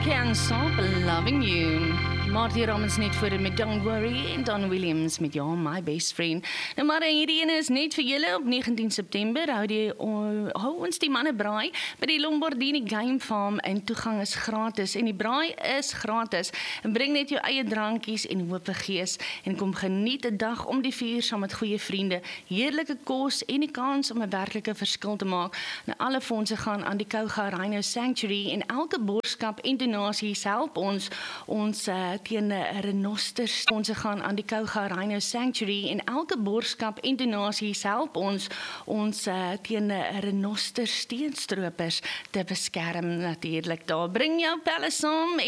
Can't Stop Loving You. Marty Rommens net voor met Don't Worry en Don Williams met You're My Best Friend. Nou maar hierdie ene is net vir julle op 19 September. Hou ons die manne braai by die Lombardini Game Farm en toegang is gratis en die braai is gratis. En bring net jou eie drankies en hoop gees en kom geniet 'n dag om die vuur saam met goeie vriende, heerlike kos en die kans om 'n werklike verskil te maak. Nou alle fondse gaan aan die Kouga Rhino Sanctuary en elke boodskap en donasies help ons teen renosters. Ons gaan aan die Kouga Rhino Sanctuary en elke boodskap en donasies help ons teen renosters steenstropers te beskerm natuurlik. Daar bring jou pelle saam